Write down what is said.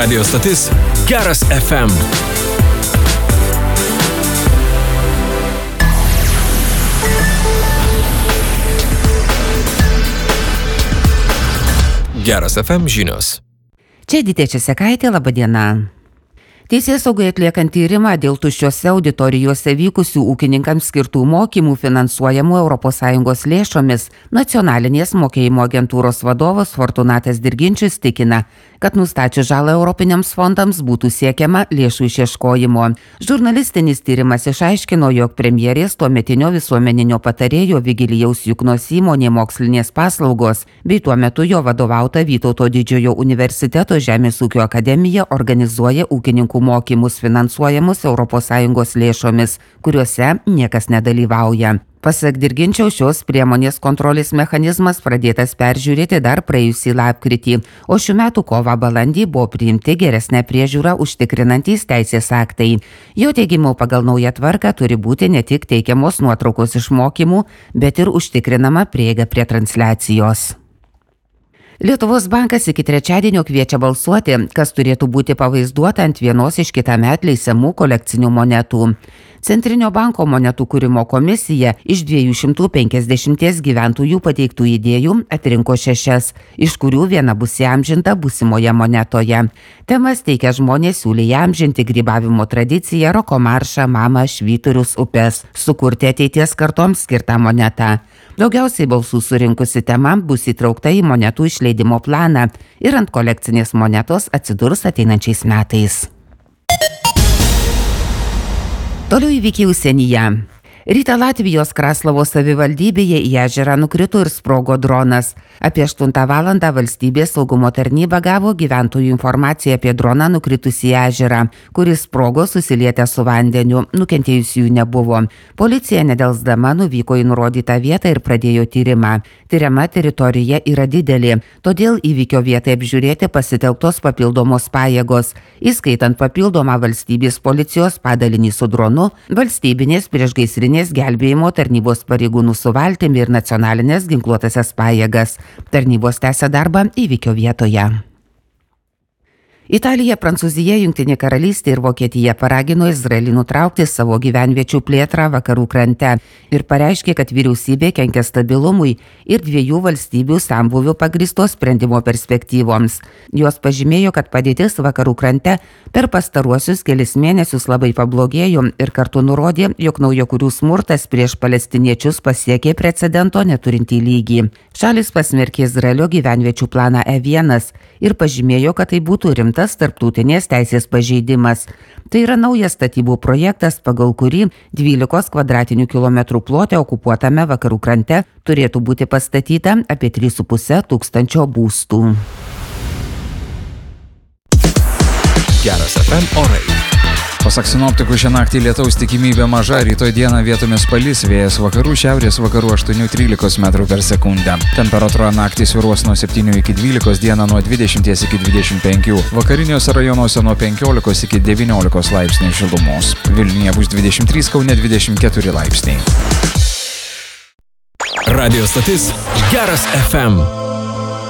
Radio stotis Geras FM. Geras FM žinios. Čia Edita Česekaitė, laba diena. Teisėsaugai atliekant tyrimą dėl tuščiose auditorijose vykusių ūkininkams skirtų mokymų finansuojamų ES lėšomis, nacionalinės mokėjimo agentūros vadovas Fortunatas Dirginčius tikina, kad nustačius žalą europiniams fondams būtų siekiama lėšų išieškojimo. Žurnalistinis tyrimas išaiškino, jog premjerės tuometinio visuomeninio patarėjo Vigilijaus Juknos įmonė Mokslinės paslaugos bei tuo metu jo vadovauta Vytauto Didžiojo universiteto Žemės ūkio akademija organizuoja ūkininkų mokymus finansuojamus ES lėšomis, kuriuose niekas nedalyvauja. Pasak Dirginčiaus, šios priemonės kontrolės mechanizmas pradėtas peržiūrėti dar praėjusį lapkritį, o šių metų kovą-balandį buvo priimti geresnę priežiūrą užtikrinantys teisės aktai. Jo teigimu, pagal naują tvarką turi būti ne tik teikiamos nuotraukos iš mokymų, bet ir užtikrinama prieiga prie transliacijos. Lietuvos bankas iki trečiadienio kviečia balsuoti, kas turėtų būti pavaizduota ant vienos iš kitąmet leisiamų kolekcinių monetų. Centrinio banko monetų kūrimo komisija iš 250 gyventojų pateiktų idėjų atrinko 6, iš kurių viena bus įamžinta būsimoje monetoje. Temas teikia žmonės siūlė įamžinti grybavimo tradiciją, roko maršą, mamą, švyturius, upes, sukurti ateities kartoms skirtą monetą. Daugiausiai balsų surinkusi tema bus įtraukta į monetų išleidimo planą ir ant kolekcinės monetos atsidurs ateinančiais metais. Toliau įvykiai užsienyje. Rytą Latvijos Kraslavos savivaldybėje į ežerą nukrito ir sprogo dronas. Apie 8 valandą valstybės saugumo tarnyba gavo gyventojų informaciją apie droną nukritusį į ežerą, kuris sprogo susilietę su vandeniu, nukentėjusiųjų nebuvo. Policija nedelsdama nuvyko į nurodytą vietą ir pradėjo tyrimą. Tyriama teritorija yra didelė, todėl įvykio vietai apžiūrėti pasitelktos papildomos pajėgos, įskaitant papildomą valstybės policijos padalinį su dronu, valstybinės priešgaisrinės gelbėjimo tarnybos pareigūnų su valtimi ir nacionalinės ginkluotasias pajėgas. Tarnybos tęsia darbą įvykio vietoje. Italija, Prancūzija, Jungtinė karalystė ir Vokietija paragino Izraelį nutraukti savo gyvenviečių plėtrą vakarų krante ir pareiškė, kad vyriausybė kenkia stabilumui ir dviejų valstybių sambūvių pagrįsto sprendimo perspektyvoms. Jos pažymėjo, kad padėtis vakarų krante per pastaruosius kelis mėnesius labai pablogėjo ir kartu nurodė, jog naujakurių smurtas prieš palestiniečius pasiekė precedento neturintį lygį. Šalis pasmerkė Izraelio gyvenviečių planą E1 ir pažymėjo, kad tai būtų rimtas tarptautinės teisės pažeidimas. Tai yra naujas statybų projektas, pagal kurį 12 kvadratinių kilometrų plote okupuotame vakarų krante turėtų būti pastatyta apie 3,5 tūkstančio būstų. Geras FM orai. Pasak sinoptikų, šią naktį lietaus tikimybė maža, rytoj dieną vietomis palis, vėjas vakarų, šiaurės vakarų 8-13 metrų per sekundę. Temperatūra naktį svyruos nuo 7 iki 12, dieną nuo 20 iki 25, vakariniuose rajonuose nuo 15 iki 19 laipsnių šilumos. Vilniuje bus 23, Kaune 24 laipsniai. Radio stotis Geras FM.